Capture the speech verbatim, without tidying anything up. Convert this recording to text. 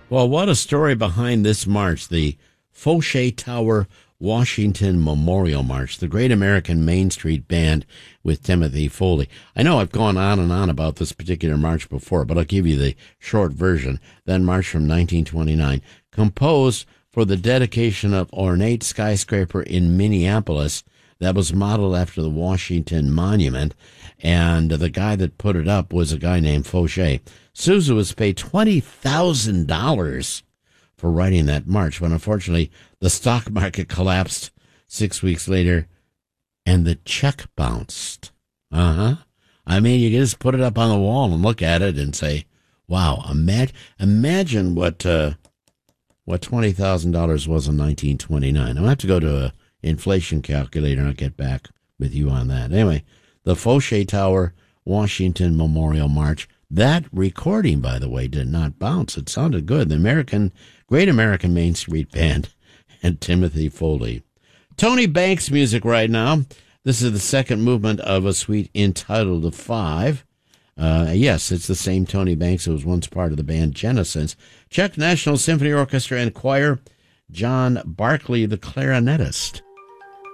Well, what a story behind this march, the Foshay Tower Washington Memorial March, the Great American Main Street Band with Timothy Foley. I know I've gone on and on about this particular march before, but I'll give you the short version. That march from nineteen twenty-nine, composed for the dedication of ornate skyscraper in Minneapolis that was modeled after the Washington Monument, and the guy that put it up was a guy named Foshay. Sousa was paid twenty thousand dollars for writing that march, but unfortunately the stock market collapsed six weeks later and the check bounced. Uh-huh. I mean, you can just put it up on the wall and look at it and say, wow, imagine, imagine what uh, what twenty thousand dollars was in nineteen twenty-nine. I'm going to have to go to an inflation calculator and I'll get back with you on that. Anyway, the Foshay Tower Washington Memorial March. That recording, by the way, did not bounce. It sounded good. The American, Great American Main Street Band and Timothy Foley. Tony Banks music right now. This is the second movement of a suite entitled The Five. Uh, yes, it's the same Tony Banks who was once part of the band Genesis. Czech National Symphony Orchestra and Choir, John Barkley, the clarinetist.